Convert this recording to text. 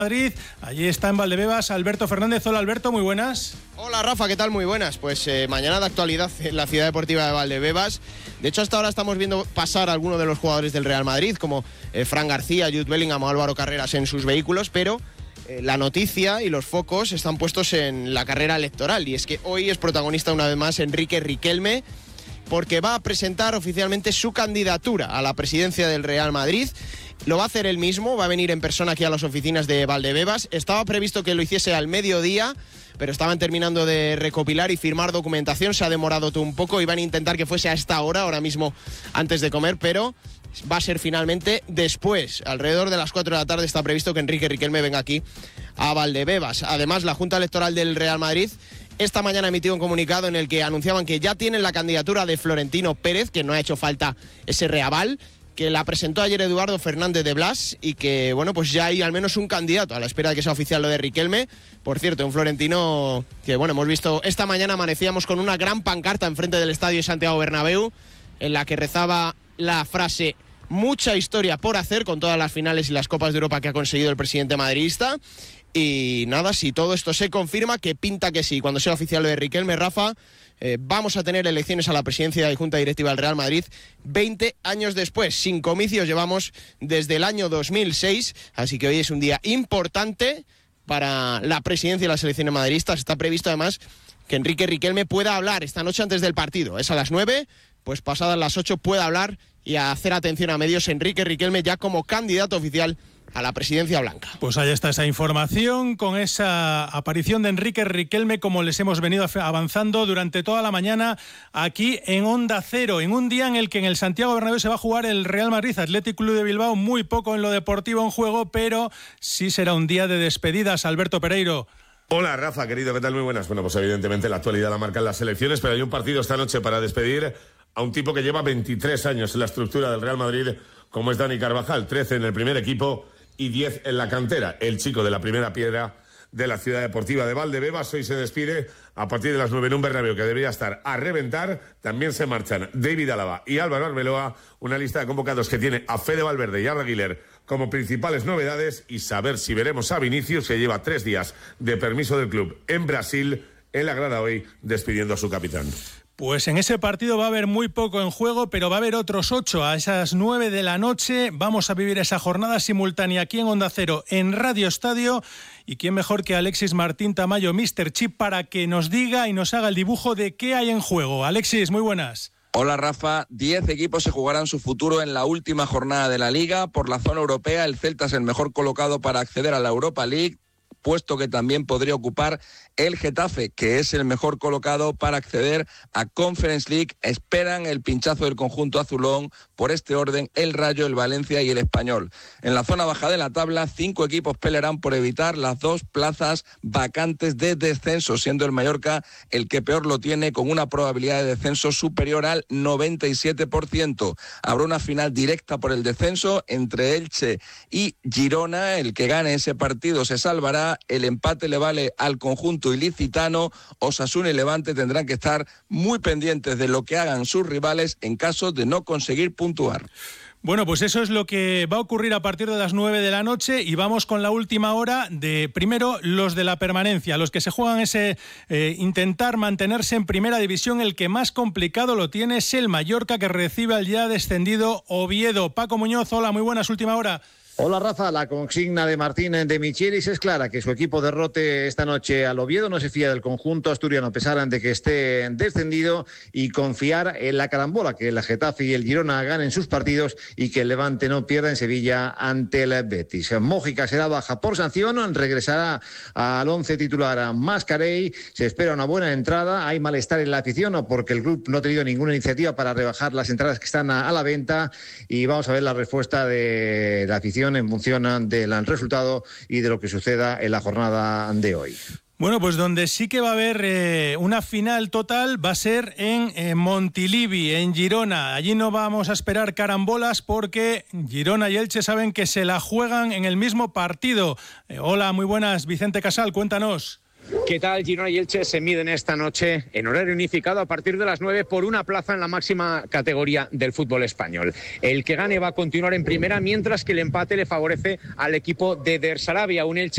Madrid. Allí está en Valdebebas Alberto Fernández. Hola Alberto, muy buenas. Hola Rafa, ¿qué tal? Muy buenas. Pues mañana de actualidad en la Ciudad Deportiva de Valdebebas. De hecho, hasta ahora estamos viendo pasar a algunos de los jugadores del Real Madrid, como Fran García, Jude Bellingham o Álvaro Carreras en sus vehículos, pero la noticia y los focos están puestos en la carrera electoral. Y es que hoy es protagonista una vez más Enrique Riquelme, porque va a presentar oficialmente su candidatura a la presidencia del Real Madrid. Lo va a hacer él mismo, va a venir en persona aquí a las oficinas de Valdebebas. Estaba previsto que lo hiciese al mediodía, pero estaban terminando de recopilar y firmar documentación. Se ha demorado todo un poco, iban a intentar que fuese a esta hora, ahora mismo antes de comer, pero va a ser finalmente después. Alrededor de las 4 de la tarde está previsto que Enrique Riquelme venga aquí a Valdebebas. Además, la Junta Electoral del Real Madrid esta mañana ha emitido un comunicado en el que anunciaban que ya tienen la candidatura de Florentino Pérez, que no ha hecho falta ese reaval, que la presentó ayer Eduardo Fernández de Blas y que, bueno, pues ya hay al menos un candidato a la espera de que sea oficial lo de Riquelme. Por cierto, un Florentino que, bueno, hemos visto esta mañana, amanecíamos con una gran pancarta enfrente del estadio de Santiago Bernabéu en la que rezaba la frase: mucha historia por hacer, con todas las finales y las Copas de Europa que ha conseguido el presidente madridista. Y nada, si todo esto se confirma, que pinta que sí, cuando sea oficial lo de Riquelme, Rafa, vamos a tener elecciones a la presidencia y Junta Directiva del Real Madrid 20 años después. Sin comicios llevamos desde el año 2006, así que hoy es un día importante para la presidencia y las elecciones madridistas. Está previsto además que Enrique Riquelme pueda hablar esta noche antes del partido. Es a las 9, pues pasadas las 8 pueda hablar y hacer atención a medios Enrique Riquelme ya como candidato oficial a la presidencia blanca. Pues ahí está esa información, con esa aparición de Enrique Riquelme, como les hemos venido avanzando durante toda la mañana aquí en Onda Cero, en un día en el que en el Santiago Bernabéu se va a jugar el Real Madrid Athletic Club de Bilbao. Muy poco en lo deportivo en juego, pero sí será un día de despedidas. Alberto Pereiro. Hola Rafa, querido, ¿qué tal? Muy buenas. Bueno, pues evidentemente la actualidad la marcan las elecciones, pero hay un partido esta noche para despedir a un tipo que lleva 23 años en la estructura del Real Madrid, como es Dani Carvajal, 13 en el primer equipo y 10 en la cantera. El chico de la primera piedra de la Ciudad Deportiva de Valdebebas hoy se despide a partir de las 9 en un Bernabéu que debería estar a reventar. También se marchan David Álava y Álvaro Arbeloa, una lista de convocados que tiene a Fede Valverde y Arda Güler como principales novedades, y saber si veremos a Vinicius, que lleva 3 días de permiso del club en Brasil, en la grada hoy, despidiendo a su capitán. Pues en ese partido va a haber muy poco en juego, pero va a haber otros 8 a esas 9 de la noche. Vamos a vivir esa jornada simultánea aquí en Onda Cero, en Radio Estadio. Y quién mejor que Alexis Martín Tamayo, Mr. Chip, para que nos diga y nos haga el dibujo de qué hay en juego. Alexis, muy buenas. Hola Rafa, 10 equipos se jugarán su futuro en la última jornada de la Liga. Por la zona europea, el Celta es el mejor colocado para acceder a la Europa League, puesto que también podría ocupar el Getafe, que es el mejor colocado para acceder a Conference League. Esperan el pinchazo del conjunto azulón. Por este orden, el Rayo, el Valencia y el Español. En la zona baja de la tabla, 5 equipos pelearán por evitar las 2 plazas vacantes de descenso, siendo el Mallorca el que peor lo tiene, con una probabilidad de descenso superior al 97%. Habrá una final directa por el descenso entre Elche y Girona. El que gane ese partido se salvará. El empate le vale al conjunto ilicitano. Osasuna y Levante tendrán que estar muy pendientes de lo que hagan sus rivales en caso de no conseguir puntuar. Bueno, pues eso es lo que va a ocurrir a partir de las 9 de la noche, y vamos con la última hora de, primero, los de la permanencia, los que se juegan ese intentar mantenerse en primera división. El que más complicado lo tiene es el Mallorca, que recibe al ya descendido Oviedo. Paco Muñoz, hola, muy buenas, última hora. Hola Rafa, la consigna de Martín de Michelis es clara: que su equipo derrote esta noche al Oviedo. No se fía del conjunto asturiano a pesar de que esté descendido, y confiar en la carambola, que el Getafe y el Girona ganen sus partidos y que el Levante no pierda en Sevilla ante el Betis. Mójica será baja por sanción, regresará al 11 titular Mascarell. Se espera una buena entrada. Hay malestar en la afición porque el club no ha tenido ninguna iniciativa para rebajar las entradas que están a la venta, y vamos a ver la respuesta de la afición en función del resultado y de lo que suceda en la jornada de hoy. Bueno, pues donde sí que va a haber una final total va a ser en Montilivi, en Girona. Allí no vamos a esperar carambolas porque Girona y Elche saben que se la juegan en el mismo partido. Hola, muy buenas, Vicente Casal, cuéntanos. ¿Qué tal? Girona y Elche se miden esta noche en horario unificado a partir de las 9 por una plaza en la máxima categoría del fútbol español. El que gane va a continuar en primera, mientras que el empate le favorece al equipo de Der Sarabia, un Elche